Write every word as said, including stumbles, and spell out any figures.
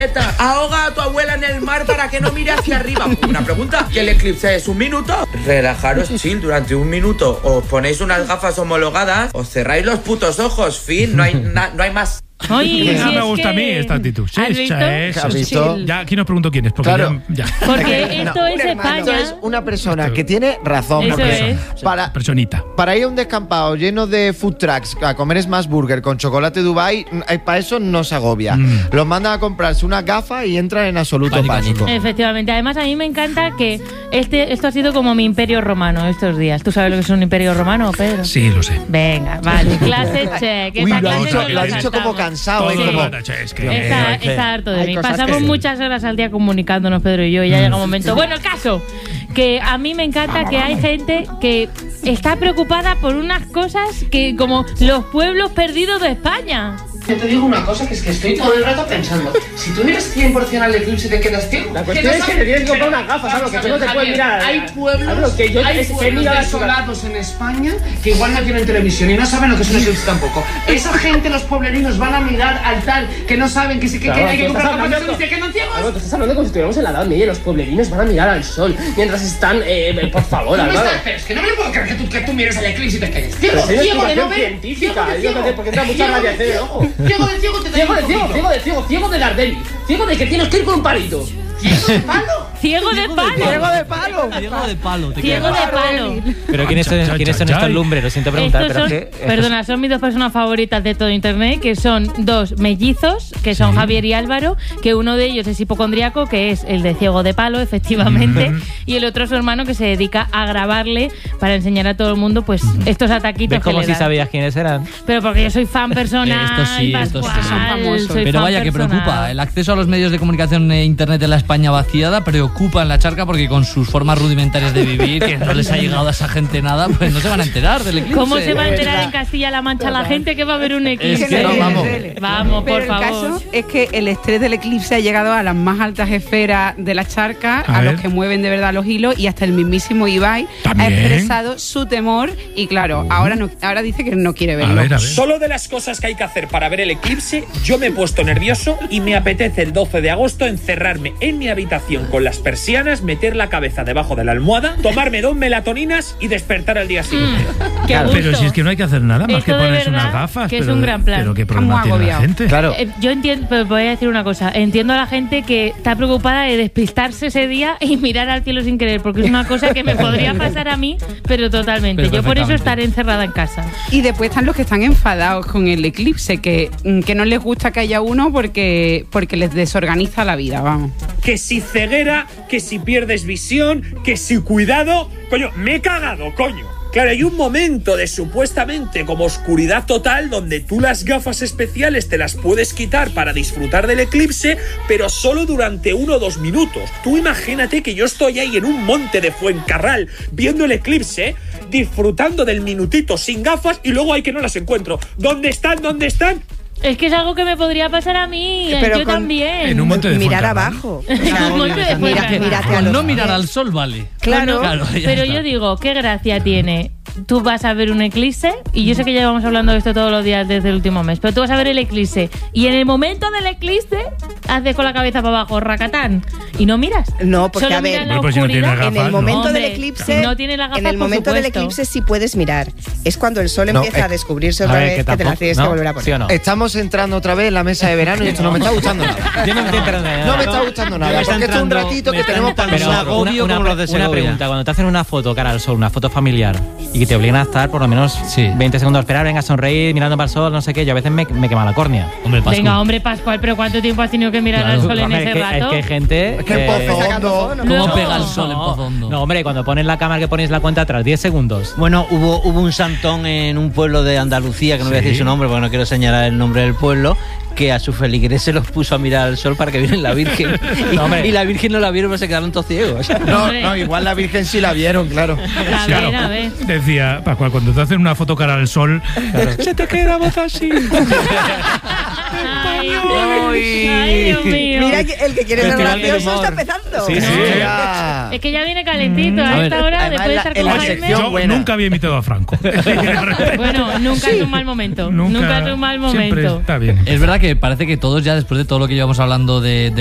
Ahoga a tu abuela en el mar para que no mire hacia arriba. Una pregunta, ¿que el eclipse es un minuto? Relajaros chill durante un minuto. Os ponéis unas gafas homologadas, os cerráis los putos ojos, fin, no hay, na, no hay más. Oye, no si me gusta que... a mí esta actitud. Sí, ¿Has visto? Es, ¿Has visto? Ya aquí no os pregunto quién es, porque Claro. ya, ya. Porque esto No, es España. Esto es una persona que tiene razón. Eso porque es. Para, Personita. para ir a un descampado lleno de food trucks a comer Smash Burger con chocolate Dubai, para eso no se agobia. Mm. Los mandan a comprarse unas gafas y entran en absoluto Pánico, pánico. Efectivamente. Además, a mí me encanta que este, esto ha sido como mi imperio romano estos días. ¿Tú sabes lo que es un imperio romano, Pedro? Sí, lo sé. Venga, vale. Clase check. Uy, Esa lo ha clase dicho, nos lo ha la dicho como saltamos. cansado. Todo ¿eh? lo Como- que- es que- Está, Hay que- está harto de hay mí. cosas Pasamos que- muchas horas al día comunicándonos, Pedro y yo, y ya llega un momento. Bueno, el caso, que a mí me encanta que hay gente que está preocupada por unas cosas que como los pueblos perdidos de España. Yo te digo una cosa, que es que estoy todo el rato pensando, si tú miras cien por ciento al eclipse te quedas ciego. La cuestión es que te tienes que comprar unas gafas, algo que tú no te puedes mirar. Hay pueblos, Algo que yo hay es que he pueblos mirado a desolados en España que igual no tienen televisión y no saben lo que es un eclipse tampoco. Esa gente, los pueblerinos, van a mirar al tal que no saben que, se, que, Claro, que hay que tú estás comprar gafas hablando- y se quedan ciegos. Algo, tú estás hablando como si estuviéramos en la Edad Media y los pueblerinos van a mirar al sol mientras están, eh, eh, por favor, No me Álvaro. estás- pero es que no me puedo creer que tú, que tú mires al eclipse y te quedes ciego. Pero si hay una Ciego de no explicación ver, científica, ciego de digo que ciego. porque entra mucha Ciego de radiación en el ciego. ojo. Ciego de ciego te da Ciego un de ciego, poquito. ciego de ciego, ciego de Gardeli, ciego de que tienes que ir con un palito. ¿Ciego de palo? Ciego de palo. Ciego de palo. Ciego de palo. te Ciego quedas. de palo. Pero ¿quiénes son, Chan, ¿quiénes chan, son chan. estos lumbres? Lo siento preguntar, Estos pero son, es que... perdona, son mis dos personas favoritas de todo internet, que son dos mellizos, que son Sí. Javier y Álvaro, que uno de ellos es hipocondriaco, que es el de ciego de palo, efectivamente, y el otro es su hermano, que se dedica a grabarle para enseñar a todo el mundo pues estos ataquitos ¿Ves que como le si dan. sabías quiénes eran? Pero porque yo soy fan personal, Estos sí, estos sí. Pascual, Son famosos. soy Pero fan vaya que personal. preocupa. El acceso a los medios de comunicación e internet en la España vaciada preocupa en la charca porque con sus formas rudimentarias de vivir, que no les ha llegado a esa gente nada, pues no se van a enterar del eclipse. ¿Cómo se va a enterar en Castilla-La Mancha la gente que va a ver un eclipse? Es que no, vamos. Vamos, Pero por el favor. caso es que el estrés del eclipse ha llegado a las más altas esferas de la charca, A a, ver. los que mueven de verdad los hilos, y hasta el mismísimo Ibai ¿También? ha expresado su temor y claro, ahora no, ahora dice que no quiere A verlo. ver, a ver. Solo de las cosas que hay que hacer para ver el eclipse, yo me he puesto nervioso y me apetece el doce de agosto encerrarme en mi habitación con las persianas, meter la cabeza debajo de la almohada, tomarme dos melatoninas y despertar al día siguiente. Qué gusto. Pero si es que no hay que hacer nada más Esto que de ponerse verdad unas gafas. que es pero, un gran plan. Pero qué Está problema muy tiene la agobiado. gente. Claro. Eh, yo entiendo, pero voy a decir una cosa. Entiendo a la gente que está preocupada de despistarse ese día y mirar al cielo sin querer, porque es una cosa que me podría pasar a mí, pero totalmente. Pero yo por eso perfectamente. estaré encerrada en casa. Y después están los que están enfadados con el eclipse, que, que no les gusta que haya uno porque, porque les desorganiza la vida, vamos. Que si ceguera, que si pierdes visión, que si cuidado. Coño, me he cagado, coño. Claro, hay un momento de supuestamente como oscuridad total donde tú las gafas especiales te las puedes quitar para disfrutar del eclipse, pero solo durante uno o dos minutos. Tú imagínate que yo estoy ahí en un monte de Fuencarral viendo el eclipse, disfrutando del minutito sin gafas y luego hay que no las encuentro. ¿Dónde están? ¿Dónde están? Es que es algo que me podría pasar a mí. Pero yo con- también. En un monte de Mirar Fuencarral. abajo. En un monte de Mira, Fuencarral. mírate a Con los no mirar pies. al sol vale. Claro. Claro, ya Pero está. yo digo, ¿qué gracia tiene? Tú vas a ver un eclipse, y yo sé que llevamos hablando de esto todos los días desde el último mes, pero tú vas a ver el eclipse, y en el momento del eclipse haces con la cabeza para abajo, racatán, y no miras. No, porque Solo a ver, miras la Bueno, pues si no tienes oscuridad. gafas, en el ¿no? momento Hombre, del eclipse, no tiene las gafas, en el por momento del supuesto. eclipse sí puedes mirar. Es cuando el sol No, empieza eh, a descubrirse A otra ver, vez que que te tampoco, la tienes ¿no? que volver a poner. ¿Sí o no? Estamos entrando otra vez en la mesa de verano y esto no me está gustando nada. Yo no me estoy enterando de nada. No me está gustando nada, me está porque esto es un entrando- ratito me que está tenemos para entrando Pero un nosotros. agobio una, como una, los de una Segovia. pregunta, cuando te hacen una foto cara al sol, una foto familiar, y que te obligan a estar por lo menos Sí. veinte segundos a esperar, venga a sonreír, mirando para el sol, no sé qué, yo a veces me, me quema la córnea. Hombre, Pascu. Venga, hombre, Pascual, pero ¿cuánto tiempo has tenido que mirar Claro. al sol en Hombre, ese es, que, rato? es que hay gente... Es que en eh, Pozo Hondo. ¿Cómo Luego- pega el sol en Pozo Hondo? No, hombre, cuando pones la cámara que pones la cuenta atrás, diez segundos. Bueno, hubo, hubo un santón en un pueblo de Andalucía, que no voy a decir su nombre porque no quiero señalar el nombre del pueblo, que a sus feligreses se los puso a mirar al sol para que vieran la Virgen. Y, No, hombre. y la Virgen no la vieron, pero se quedaron todos ciegos. No, Hombre. no, igual la Virgen sí la vieron, claro. A Claro. ver, a ver. Decía, Pascual, cuando te hacen una foto cara al sol, se te queda voz así. Ay, ay, Dios mío. Mira que el que quiere ser Festival del gracioso humor. está empezando. Sí, sí. Ya. Es que ya viene calentito a A esta ver, hora, además después de la- estar en con la Jaime. sección- Yo buena. nunca había imitado a Franco. Bueno, nunca es un mal momento. Nunca, es un mal Siempre momento. está bien. Es verdad que parece que todos ya, después de todo lo que llevamos hablando de, de